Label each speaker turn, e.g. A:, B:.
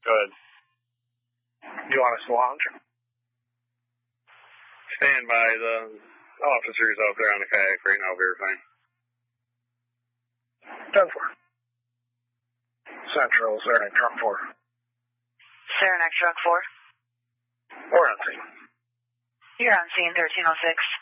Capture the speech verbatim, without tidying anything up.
A: Good.
B: You want us to launch?
A: Stand by. The officers out there on the kayak right now verifying.
B: ten four. Central, Saranac Truck four.
C: Saranac Truck four.
B: We're on scene.
C: You're on scene thirteen oh six.